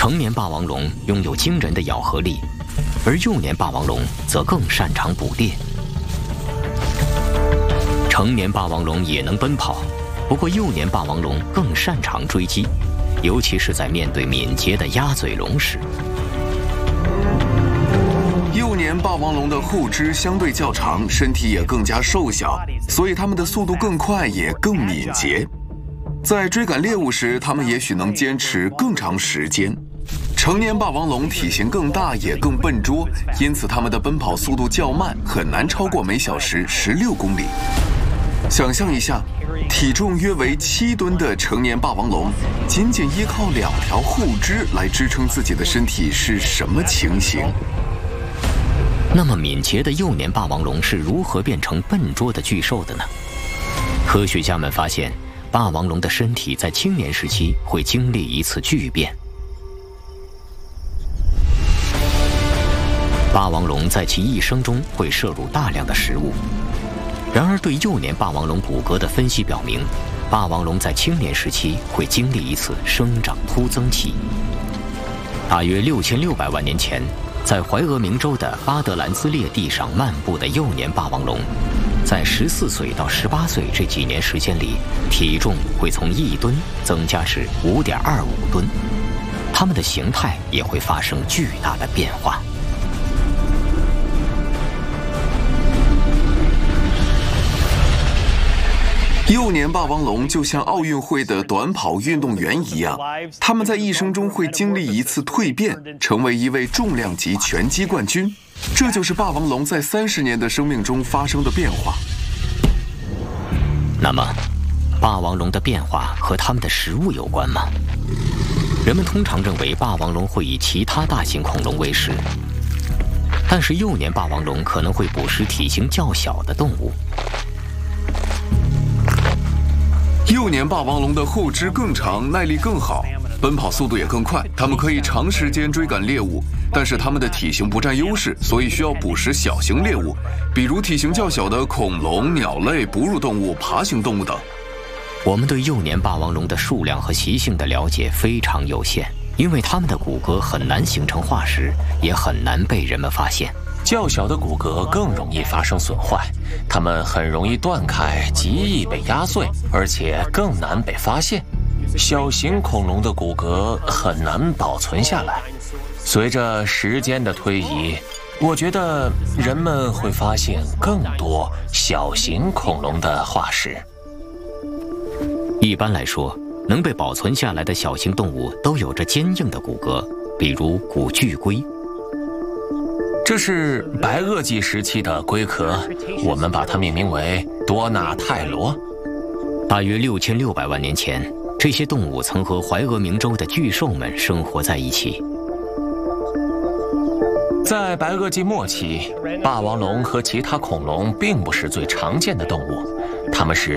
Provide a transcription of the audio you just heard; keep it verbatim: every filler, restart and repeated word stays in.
成年霸王龙拥有惊人的咬合力，而幼年霸王龙则更擅长捕猎。成年霸王龙也能奔跑，不过幼年霸王龙更擅长追击，尤其是在面对敏捷的鸭嘴龙时。 幼年霸王龙的后肢相对较长，身体也更加瘦小，所以它们的速度更快，也更敏捷。在追赶猎物时，它们也许能坚持更长时间。成年霸王龙体型更大，也更笨拙，因此它们的奔跑速度较慢，很难超过每小时十六公里。想象一下，体重约为七吨的成年霸王龙，仅仅依靠两条后肢来支撑自己的身体是什么情形？ 那么敏捷的幼年霸王龙是如何变成笨拙的巨兽的呢？科学家们发现，霸王龙的身体在青年时期会经历一次巨变。霸王龙在其一生中会摄入大量的食物，然而对幼年霸王龙骨骼的分析表明，霸王龙在青年时期会经历一次生长突增期。大约六千六百万年前，在怀俄明州的巴德兰兹列地上漫步的幼年霸王龙，在十四岁到十八岁这几年时间里，体重会从一吨增加至五点二五吨，它们的形态也会发生巨大的变化。 幼年霸王龙就像奥运会的短跑运动员一样，他们在一生中会经历一次蜕变，成为一位重量级拳击冠军。这就是霸王龙在三十年的生命中发生的变化。 那么，霸王龙的变化和它们的食物有关吗？人们通常认为霸王龙会以其他大型恐龙为食，但是幼年霸王龙可能会捕食体型较小的动物。 幼年霸王龙的后肢更长，耐力更好，奔跑速度也更快，它们可以长时间追赶猎物，但是它们的体型不占优势，所以需要捕食小型猎物，比如体型较小的恐龙、鸟类、哺乳动物、爬行动物等。 我们对幼年霸王龙的数量和习性的了解非常有限，因为它们的骨骼很难形成化石，也很难被人们发现。 较小的骨骼更容易发生损坏，它们很容易断开，极易被压碎，而且更难被发现。小型恐龙的骨骼很难保存下来。随着时间的推移，我觉得人们会发现更多小型恐龙的化石。 一般来说，能被保存下来的小型动物都有着坚硬的骨骼，比如古巨龟。 这是白垩纪时期的龟壳，我们把它命名为多纳泰罗。 大约六千六百万年前，这些动物曾和怀俄明州的巨兽们生活在一起。 在白垩纪末期，霸王龙和其他恐龙并不是最常见的动物，它们是